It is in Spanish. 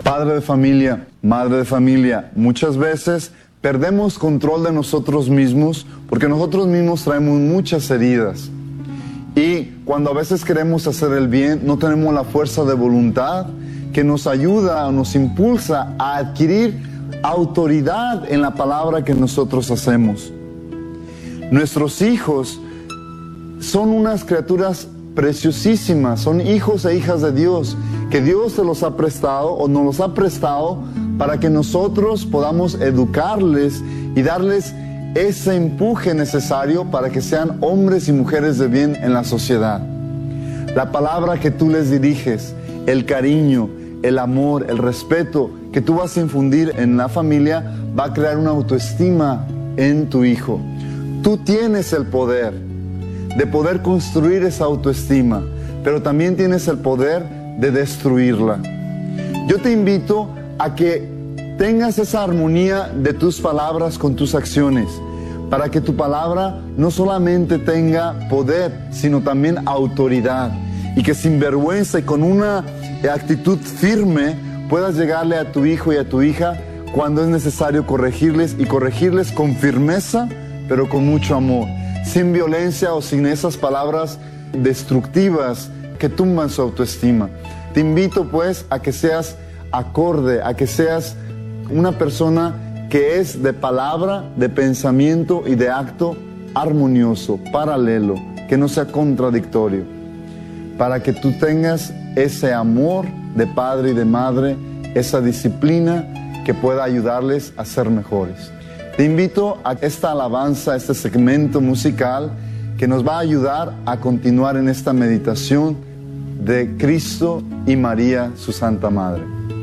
Padre de familia, madre de familia, muchas veces perdemos control de nosotros mismos porque nosotros mismos traemos muchas heridas. Y cuando a veces queremos hacer el bien, no tenemos la fuerza de voluntad que nos ayuda o nos impulsa a adquirir autoridad en la palabra que nosotros hacemos. Nuestros hijos son unas criaturas preciosísimas, son hijos e hijas de Dios, que Dios se los ha prestado o nos los ha prestado para que nosotros podamos educarles y darles ese empuje necesario para que sean hombres y mujeres de bien en la sociedad. La palabra que tú les diriges, el cariño, el amor, el respeto que tú vas a infundir en la familia va a crear una autoestima en tu hijo. Tú tienes el poder de poder construir esa autoestima, pero también tienes el poder de destruirla. Yo te invito a que tengas esa armonía de tus palabras con tus acciones, para que tu palabra no solamente tenga poder, sino también autoridad, y que sin vergüenza y con una actitud firme puedas llegarle a tu hijo y a tu hija cuando es necesario corregirles, y corregirles con firmeza, pero con mucho amor, sin violencia o sin esas palabras destructivas que tumban su autoestima. Te invito pues a que seas acorde, a que seas una persona que es de palabra, de pensamiento y de acto armonioso, paralelo, que no sea contradictorio, para que tú tengas ese amor de padre y de madre, esa disciplina que pueda ayudarles a ser mejores. Te invito a esta alabanza, este segmento musical que nos va a ayudar a continuar en esta meditación de Cristo y María, su Santa Madre.